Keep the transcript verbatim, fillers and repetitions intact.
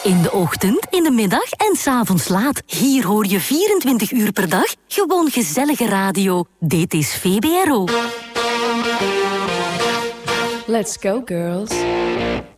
In de ochtend, in de middag en 's avonds laat. Hier hoor je vierentwintig uur per dag gewoon gezellige radio. Dit is V B R O. Let's go, girls.